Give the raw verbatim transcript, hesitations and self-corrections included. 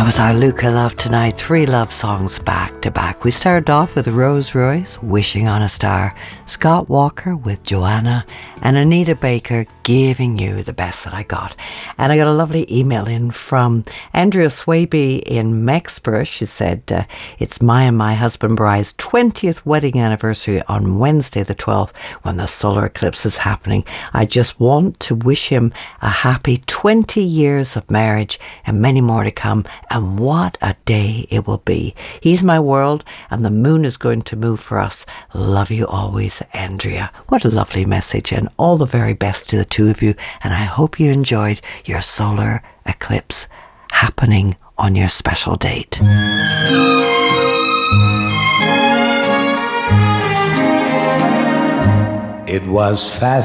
was our Luca Love Tonight. Three love songs back to back. We started off with Rose Royce, Wishing on a Star, Scott Walker with Joanna, and Anita Baker, Giving You the Best That I Got. And I got a lovely email in from Andrea Swaby in Mexborough. She said, uh, it's my and my husband Bry's twentieth wedding anniversary on Wednesday the twelfth when the solar eclipse is happening. I just want to wish him a happy twenty years of marriage and many more to come. And what a day it will be. He's my world and the moon is going to move for us. Love you always, Andrea. What a lovely message, and all the very best to the two of you. And I hope you enjoyed your solar eclipse happening on your special date. It was fast.